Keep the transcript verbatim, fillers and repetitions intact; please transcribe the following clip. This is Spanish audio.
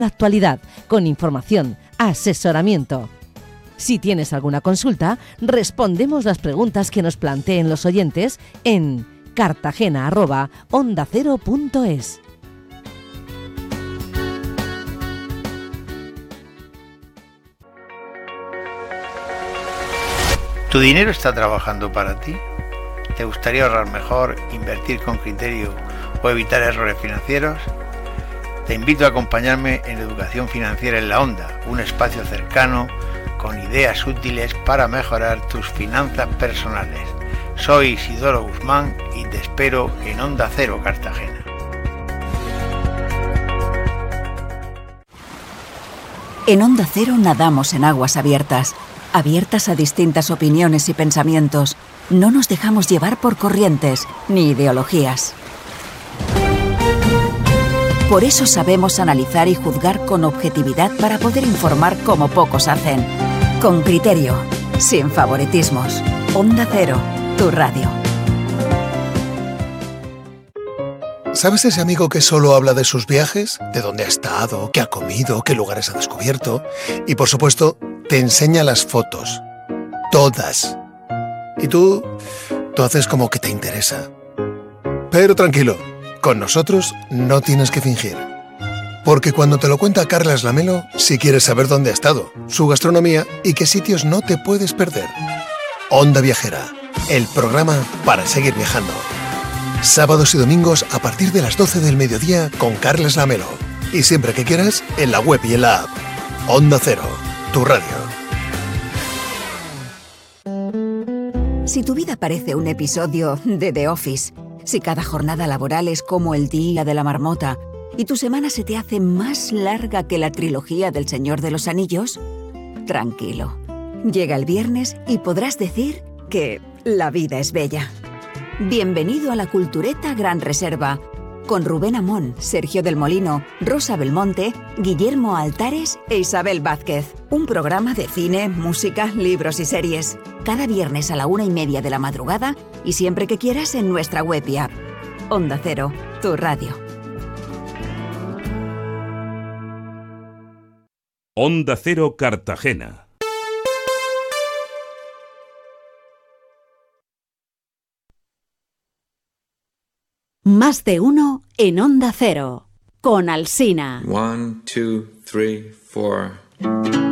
La actualidad, con información, asesoramiento. Si tienes alguna consulta, respondemos las preguntas que nos planteen los oyentes en cartagena arroba onda cero punto es. ¿Tu dinero está trabajando para ti? ¿Te gustaría ahorrar mejor, invertir con criterio o evitar errores financieros? Te invito a acompañarme en Educación Financiera en la Onda, un espacio cercano con ideas útiles para mejorar tus finanzas personales. Soy Isidoro Guzmán y te espero en Onda Cero Cartagena. En Onda Cero nadamos en aguas abiertas, abiertas a distintas opiniones y pensamientos. No nos dejamos llevar por corrientes ni ideologías. Por eso sabemos analizar y juzgar con objetividad para poder informar como pocos hacen. Con criterio, sin favoritismos. Onda Cero, tu radio. ¿Sabes ese amigo que solo habla de sus viajes? De dónde ha estado, qué ha comido, qué lugares ha descubierto. Y por supuesto, te enseña las fotos. Todas. Y tú, tú haces como que te interesa. Pero tranquilo. Con nosotros no tienes que fingir. Porque cuando te lo cuenta Carlas Lamelo, si quieres saber dónde ha estado, su gastronomía y qué sitios no te puedes perder. Onda Viajera, el programa para seguir viajando. Sábados y domingos a partir de las doce del mediodía con Carlas Lamelo. Y siempre que quieras, en la web y en la app. Onda Cero, tu radio. Si tu vida parece un episodio de The Office, si cada jornada laboral es como el día de la marmota y tu semana se te hace más larga que la trilogía del Señor de los Anillos, tranquilo. Llega el viernes y podrás decir que la vida es bella. Bienvenido a la Cultureta Gran Reserva, con Rubén Amón, Sergio del Molino, Rosa Belmonte, Guillermo Altares e Isabel Vázquez. Un programa de cine, música, libros y series. Cada viernes a la una y media de la madrugada y siempre que quieras en nuestra web y app. Onda Cero, tu radio. Onda Cero Cartagena. Más de uno en Onda Cero, con Alsina. One, two, three, four.